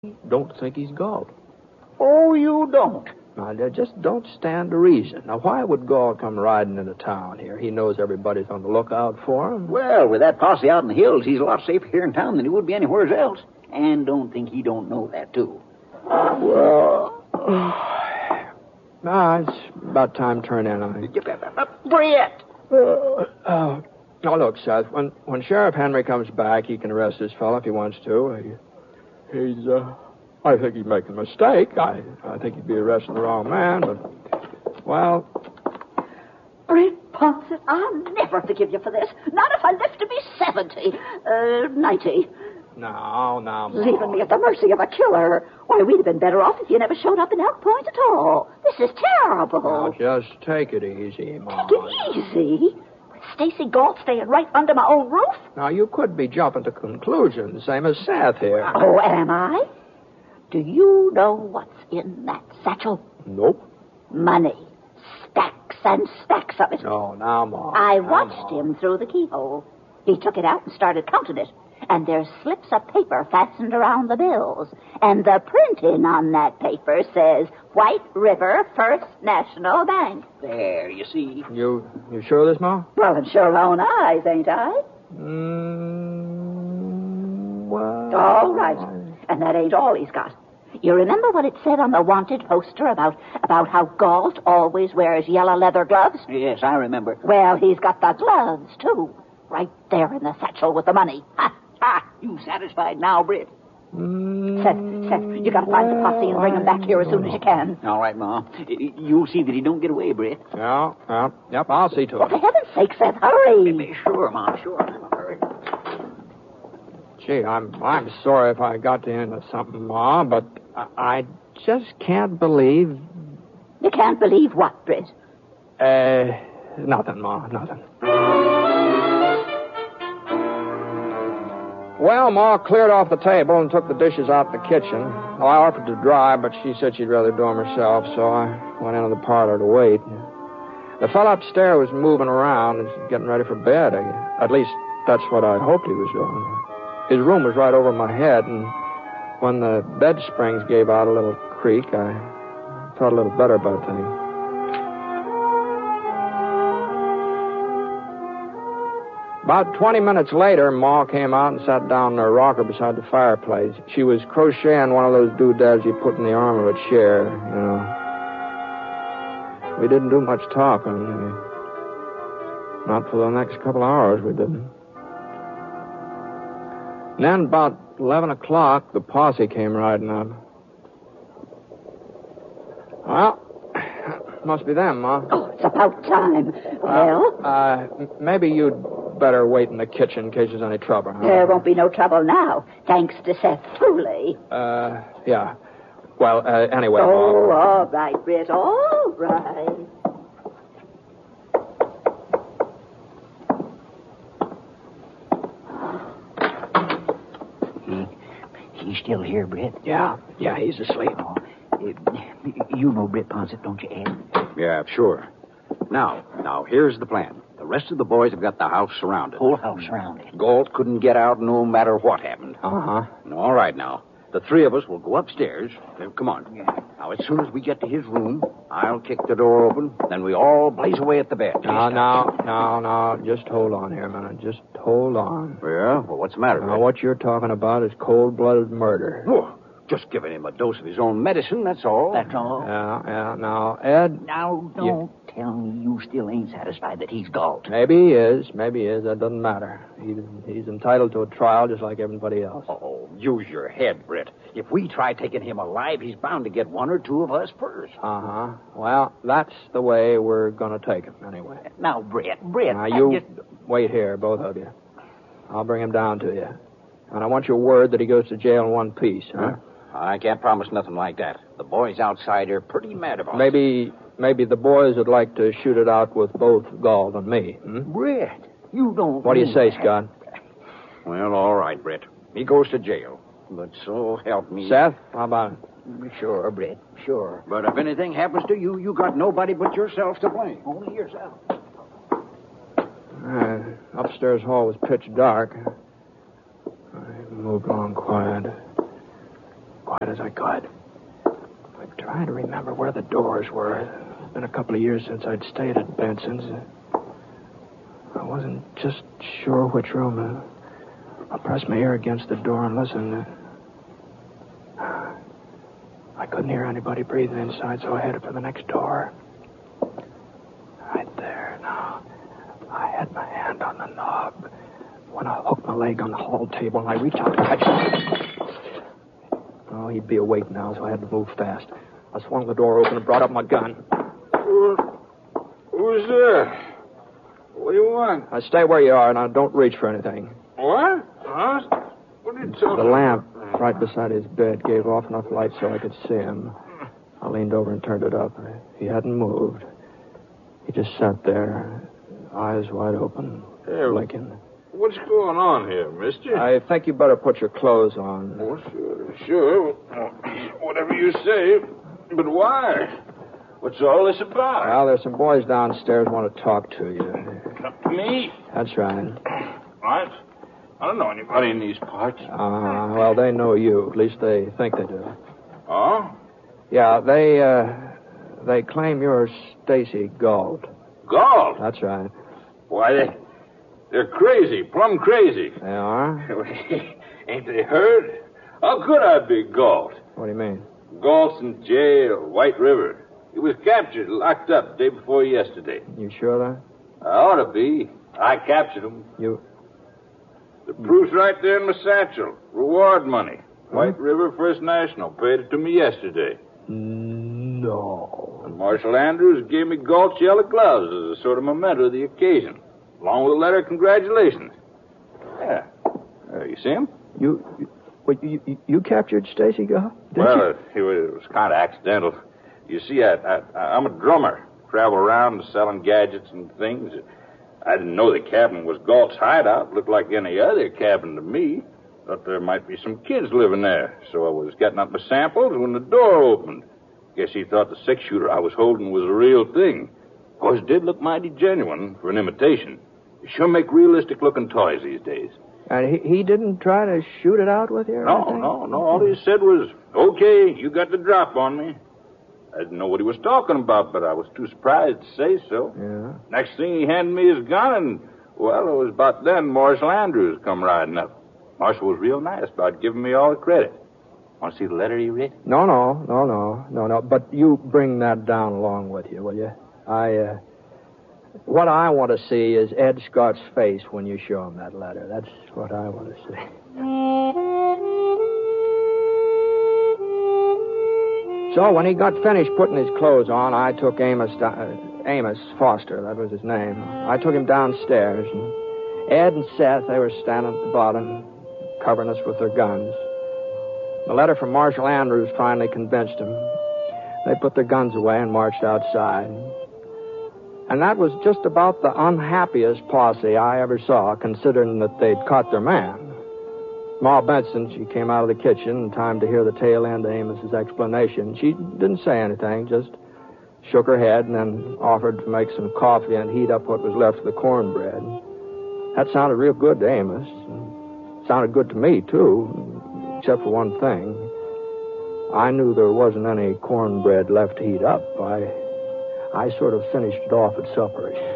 don't think he's Galt. Oh, you don't? Now, I just don't stand to reason. Now, why would Galt come riding into town here? He knows everybody's on the lookout for him. Well, with that posse out in the hills, he's a lot safer here in town than he would be anywhere else. And don't think he don't know that, too. Well, it's about time to turn in. Brett! Now, look, Seth, when Sheriff Henry comes back, he can arrest this fellow if he wants to. I think he's making a mistake. I think he'd be arresting the wrong man, but, well... Brett Ponset, I'll never forgive you for this. Not if I live to be 70. 90. No, Ma. Leaving me at the mercy of a killer. Why, we'd have been better off if you never showed up in Elk Point at all. This is terrible. Now, just take it easy, Ma. Take it easy? With Stacy Galt staying right under my own roof? Now, you could be jumping to conclusions, same as Seth here. Oh, am I? Do you know what's in that satchel? Nope. Money. Stacks and stacks of it. No, now, Ma. I watched him through the keyhole. He took it out and started counting it. And there's slips of paper fastened around the bills. And the printing on that paper says White River First National Bank. There, you see. You sure of this, Ma? Well, I'm sure my own eyes, ain't I? Well... All right. And that ain't all he's got. You remember what it said on the wanted poster about how Galt always wears yellow leather gloves? Yes, I remember. Well, he's got the gloves, too. Right there in the satchel with the money. Ha! Ha! You satisfied now, Britt? Seth, you gotta find the posse and bring him back here as soon as you can. All right, Ma. You'll see that he don't get away, Britt. Yep, I'll see to Well, it. for heaven's sake, Seth, hurry. Sure, Ma, sure. Hurry. Gee, I'm sorry if I got into something, Ma, but I just can't believe... You can't believe what, Britt? Nothing, Ma, nothing. Well, Ma cleared off the table and took the dishes out in the kitchen. Well, I offered to dry, but she said she'd rather do them herself, so I went into the parlor to wait. The fellow upstairs was moving around and getting ready for bed. At least, that's what I hoped he was doing. His room was right over my head, and when the bed springs gave out a little creak, I felt a little better about things. About 20 minutes later, Ma came out and sat down in her rocker beside the fireplace. She was crocheting one of those doodads you put in the arm of a chair, you know. We didn't do much talking. Not for the next couple of hours, we didn't. And then about 11 o'clock, the posse came riding up. Well, must be them, Ma. Oh, it's about time. Well? Maybe you'd better wait in the kitchen in case there's any trouble, huh? There won't be no trouble now, thanks to Seth Tooley. Yeah. Well, anyway, Oh, Ma. all right, Britt, all right. He's still here, Britt? Yeah, he's asleep. Oh, you know Britt Ponset, don't you, Ed? Yeah, sure. Now, here's the plan. The rest of the boys have got the house surrounded. Whole house surrounded. Galt couldn't get out no matter what happened. Uh-huh. All right, now. The three of us will go upstairs. Come on. Yeah. Now, as soon as we get to his room, I'll kick the door open. Then we all blaze away at the bed. No. Just hold on here a minute. Just hold on. Yeah? Well, what's the matter? Now, what you're talking about is cold-blooded murder. Oh, just giving him a dose of his own medicine, that's all. That's all? Yeah. Now, Ed... Now, don't tell me you still ain't satisfied that he's Galt. Maybe he is. That doesn't matter. He's entitled to a trial just like everybody else. Oh, use your head, Britt. If we try taking him alive, he's bound to get one or two of us first. Uh-huh. Well, that's the way we're going to take him, anyway. Now, Britt. Now, you wait here, both of you. I'll bring him down to you. And I want your word that he goes to jail in one piece, huh? I can't promise nothing like that. The boys outside are pretty mad about it. Maybe the boys would like to shoot it out with both Galt and me. Britt, you don't... What do you say, Scott? Well, all right, Britt. He goes to jail. But so help me... Seth, how about it? Sure, Britt, sure. But if anything happens to you, you got nobody but yourself to blame. Only yourself. Upstairs hall was pitch dark. I moved along quiet. quiet as I could. I'm trying to remember where the doors were. It's been a couple of years since I'd stayed at Benson's. I wasn't just sure which room. I pressed my ear against the door and listened. I couldn't hear anybody breathing inside, so I headed for the next door. Right there now. I had my hand on the knob when I hooked my leg on the hall table and I reached out to catch. Oh, he'd be awake now, so I had to move fast. I swung the door open and brought up my gun. Who's there? What do you want? Stay where you are, and don't reach for anything. What? Huh? What are you talking about? The lamp right beside his bed gave off enough light so I could see him. I leaned over and turned it up. He hadn't moved. He just sat there, eyes wide open, blinking. What's going on here, mister? I think you better put your clothes on. Oh, sure. Whatever you say. But why? What's all this about? Well, there's some boys downstairs who want to talk to you. Me? That's right. What? I don't know anybody in these parts. Well, they know you. At least they think they do. Oh? Yeah, they claim you're Stacy Galt. Galt? That's right. Why, they're crazy, plumb crazy. They are? Ain't they heard? How could I be Galt? What do you mean? Galt's in jail, White River. He was captured, locked up day before yesterday. You sure of that? I ought to be. I captured him. You... The proof's right there in my satchel. Reward money. White River First National paid it to me yesterday. No. And Marshal Andrews gave me Galt's yellow gloves as a sort of memento of the occasion, along with a letter of congratulations. Yeah. You see him? You captured Stacy Galt? Well, it was kind of accidental. You see, I'm a drummer. Travel around selling gadgets and things. I didn't know the cabin was Galt's hideout. Looked like any other cabin to me. Thought there might be some kids living there. So I was getting up my samples when the door opened. Guess he thought the six-shooter I was holding was a real thing. Of course, it did look mighty genuine for an imitation. They sure make realistic-looking toys these days. And he didn't try to shoot it out with you or anything? No. All he said was, okay, you got the drop on me. I didn't know what he was talking about, but I was too surprised to say so. Yeah. Next thing, he handed me his gun, and, well, it was about then Marshal Andrews come riding up. Marshal was real nice about giving me all the credit. Want to see the letter he wrote? No. But you bring that down along with you, will you? What I want to see is Ed Scott's face when you show him that letter. That's what I want to see. So when he got finished putting his clothes on, I took Amos Foster, that was his name. I took him downstairs, and Ed and Seth, they were standing at the bottom, covering us with their guns. The letter from Marshal Andrews finally convinced them. They put their guns away and marched outside. And that was just about the unhappiest posse I ever saw, considering that they'd caught their man. Ma Benson, she came out of the kitchen in time to hear the tail end of Amos's explanation. She didn't say anything, just shook her head and then offered to make some coffee and heat up what was left of the cornbread. That sounded real good to Amos. Sounded good to me, too, except for one thing. I knew there wasn't any cornbread left to heat up. I sort of finished it off at supper.